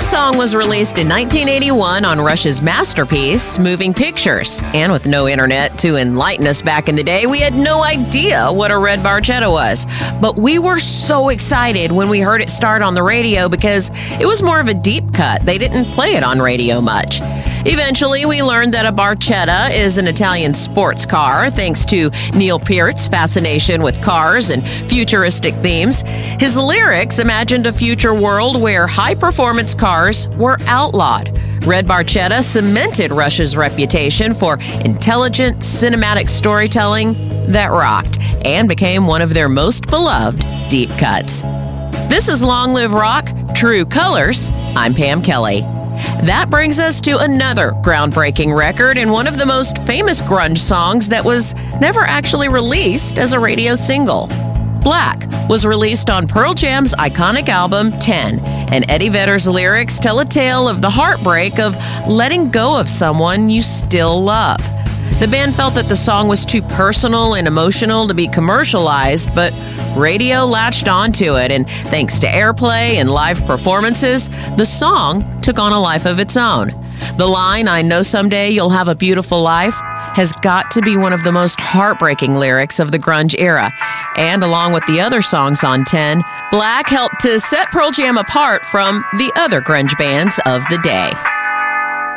song was released in 1981 on Rush's masterpiece, Moving Pictures. And with no internet to enlighten us back in the day, we had no idea what a red barchetta was. But we were so excited when we heard it start on the radio because it was more of a deep cut. They didn't play it on radio much. Eventually, we learned that a barchetta is an Italian sports car, thanks to Neil Peart's fascination with cars and futuristic themes. His lyrics imagined a future world where high-performance cars were outlawed. Red Barchetta cemented Rush's reputation for intelligent, cinematic storytelling that rocked and became one of their most beloved deep cuts. This is Long Live Rock, True Colors. I'm Pam Kelly. That brings us to another groundbreaking record and one of the most famous grunge songs that was never actually released as a radio single. Black was released on Pearl Jam's iconic album 10, and Eddie Vedder's lyrics tell a tale of the heartbreak of letting go of someone you still love. The band felt that the song was too personal and emotional to be commercialized, but radio latched onto it, and thanks to airplay and live performances, the song took on a life of its own. The line, "I know someday you'll have a beautiful life," has got to be one of the most heartbreaking lyrics of the grunge era. And along with the other songs on 10, Black helped to set Pearl Jam apart from the other grunge bands of the day.